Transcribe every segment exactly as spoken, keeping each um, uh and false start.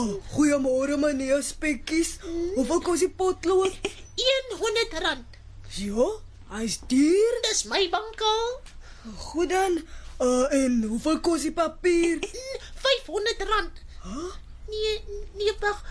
Oh, goeiemôre meneer Spekkies. Hoeveel kos die potlood? honderd rand. Ja, hy's duur. Dis my winkel. Goed dan. Uh, en hoeveel kos die papier? vyfhonderd rand. Huh? Nee, nee, wag.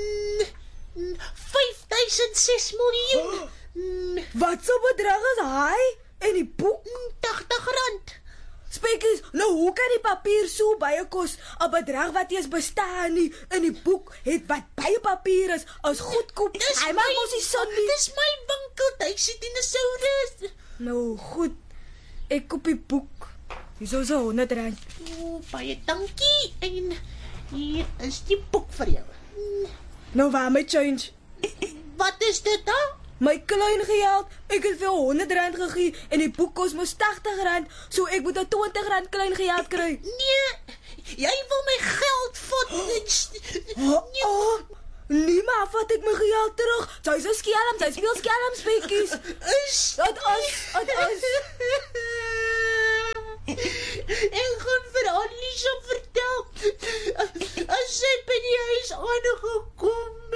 vyfduisend ses miljoen. Oh, wat so bedrag is hy? En die boek? tagtig rand. Spekkies, nou hoe kan die papier so baie kos? 'n Bedrag wat eers bestaan nie. In die boek het wat baie papier is as goedkoop. Hy maak mos nie sin nie. Dis my winkel, Duitse dinosaurus. Nou goed, ek koop die boek. Hier is so honderd rand. O, baie dankie. En hier is die boek vir jou. Nou waar my change? Wat is dit dan? My klein geld, ek het vir honderd rand gegee en die boek kos mos tagtig rand, so ek moet 'n twintig rand klein geld kry. Nee, jy wil my geld vat. Oh, oh, nee maar vat ek my geld terug. Sy is 'n skelm, sy speel skelm Spekkies. Is Dit is, dit is.